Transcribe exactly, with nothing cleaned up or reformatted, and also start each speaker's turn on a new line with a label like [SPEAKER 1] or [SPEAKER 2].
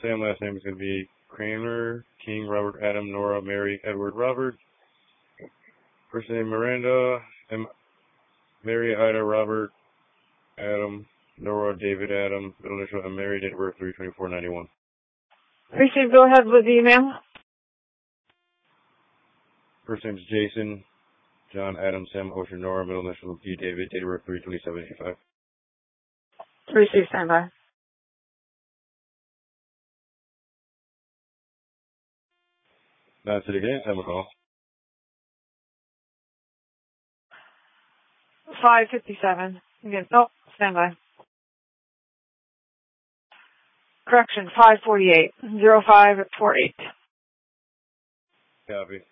[SPEAKER 1] Sam, last name is going to be Kramer, King, Robert, Adam, Nora, Mary, Edward, Robert. First name Miranda, M- Mary, Ida, Robert, Adam, Nora, David, Adam, middle initial, and Mary, date of birth three twenty-four ninety-one.
[SPEAKER 2] Appreciate it. Go ahead with the email.
[SPEAKER 1] First name is Jason, John, Adam, Sam, Ocean, Nora, middle initial, D, David, date of birth three twenty-seven eighty-five.
[SPEAKER 2] Receive, standby.
[SPEAKER 1] That's it again. Time a call.
[SPEAKER 2] five fifty-seven. Again, oh, standby. Correction, five forty-eight. zero five four eight.
[SPEAKER 1] Copy.